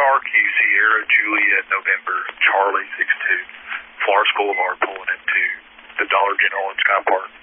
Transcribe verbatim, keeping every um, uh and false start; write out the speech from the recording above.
R Q, Sierra, Juliet, November, Charlie, six two, Florence Boulevard, pulling into the Dollar General in Sky Park.